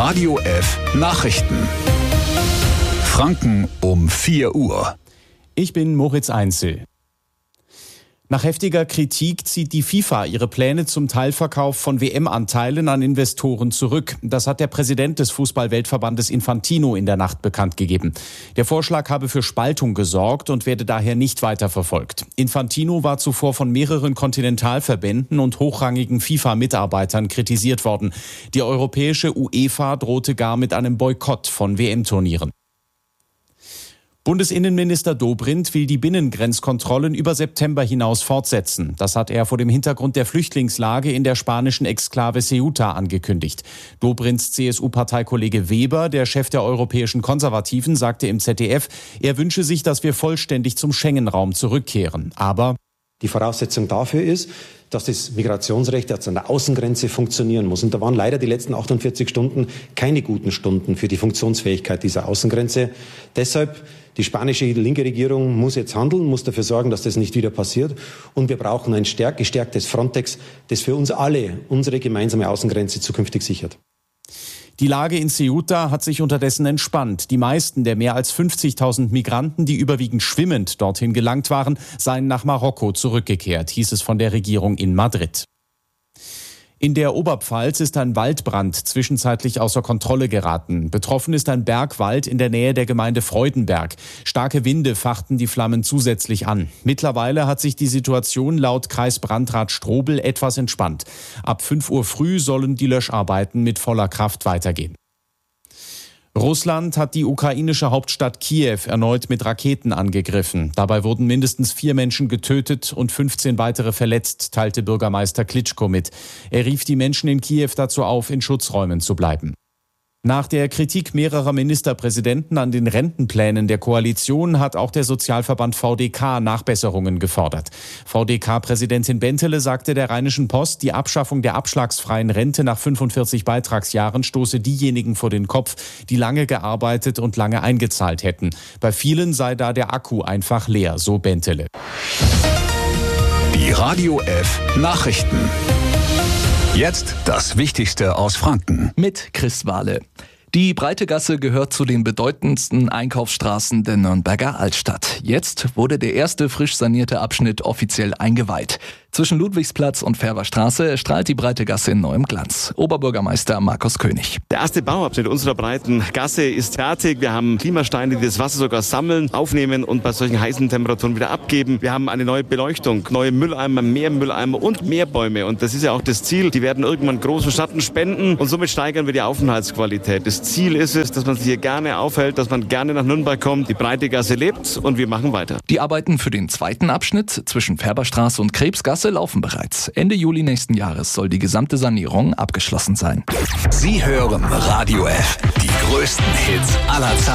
Radio F Nachrichten. Franken um 4 Uhr. Ich bin Moritz Einzel. Nach heftiger Kritik zieht die FIFA ihre Pläne zum Teilverkauf von WM-Anteilen an Investoren zurück. Das hat der Präsident des Fußball-Weltverbandes Infantino in der Nacht bekannt gegeben. Der Vorschlag habe für Spaltung gesorgt und werde daher nicht weiterverfolgt. Infantino war zuvor von mehreren Kontinentalverbänden und hochrangigen FIFA-Mitarbeitern kritisiert worden. Die europäische UEFA drohte gar mit einem Boykott von WM-Turnieren. Bundesinnenminister Dobrindt will die Binnengrenzkontrollen über September hinaus fortsetzen. Das hat er vor dem Hintergrund der Flüchtlingslage in der spanischen Exklave Ceuta angekündigt. Dobrindts CSU-Parteikollege Weber, der Chef der europäischen Konservativen, sagte im ZDF, er wünsche sich, dass wir vollständig zum Schengen-Raum zurückkehren. Aber die Voraussetzung dafür ist, dass das Migrationsrecht jetzt an der Außengrenze funktionieren muss. Und da waren leider die letzten 48 Stunden keine guten Stunden für die Funktionsfähigkeit dieser Außengrenze. Deshalb, die spanische linke Regierung muss jetzt handeln, muss dafür sorgen, dass das nicht wieder passiert. Und wir brauchen ein gestärktes Frontex, das für uns alle unsere gemeinsame Außengrenze zukünftig sichert. Die Lage in Ceuta hat sich unterdessen entspannt. Die meisten der mehr als 50.000 Migranten, die überwiegend schwimmend dorthin gelangt waren, seien nach Marokko zurückgekehrt, hieß es von der Regierung in Madrid. In der Oberpfalz ist ein Waldbrand zwischenzeitlich außer Kontrolle geraten. Betroffen ist ein Bergwald in der Nähe der Gemeinde Freudenberg. Starke Winde fachten die Flammen zusätzlich an. Mittlerweile hat sich die Situation laut Kreisbrandrat Strobel etwas entspannt. Ab 5 Uhr früh sollen die Löscharbeiten mit voller Kraft weitergehen. Russland hat die ukrainische Hauptstadt Kiew erneut mit Raketen angegriffen. Dabei wurden mindestens 4 Menschen getötet und 15 weitere verletzt, teilte Bürgermeister Klitschko mit. Er rief die Menschen in Kiew dazu auf, in Schutzräumen zu bleiben. Nach der Kritik mehrerer Ministerpräsidenten an den Rentenplänen der Koalition hat auch der Sozialverband VDK Nachbesserungen gefordert. VDK-Präsidentin Bentele sagte der Rheinischen Post, die Abschaffung der abschlagsfreien Rente nach 45 Beitragsjahren stoße diejenigen vor den Kopf, die lange gearbeitet und lange eingezahlt hätten. Bei vielen sei da der Akku einfach leer, so Bentele. Die Radio F Nachrichten. Jetzt das Wichtigste aus Franken. Mit Chris Wahle. Die Breite Gasse gehört zu den bedeutendsten Einkaufsstraßen der Nürnberger Altstadt. Jetzt wurde der erste frisch sanierte Abschnitt offiziell eingeweiht. Zwischen Ludwigsplatz und Färberstraße erstrahlt die Breite Gasse in neuem Glanz. Oberbürgermeister Markus König. Der erste Bauabschnitt unserer breiten Gasse ist fertig. Wir haben Klimasteine, die das Wasser sogar sammeln, aufnehmen und bei solchen heißen Temperaturen wieder abgeben. Wir haben eine neue Beleuchtung, neue Mülleimer, mehr Mülleimer und mehr Bäume. Und das ist ja auch das Ziel. Die werden irgendwann großen Schatten spenden und somit steigern wir die Aufenthaltsqualität. Das Ziel ist es, dass man sich hier gerne aufhält, dass man gerne nach Nürnberg kommt. Die breite Gasse lebt und wir machen weiter. Die Arbeiten für den zweiten Abschnitt zwischen Färberstraße und Krebsgasse laufen bereits. Ende Juli nächsten Jahres soll die gesamte Sanierung abgeschlossen sein. Sie hören Radio F, die größten Hits aller Zeiten.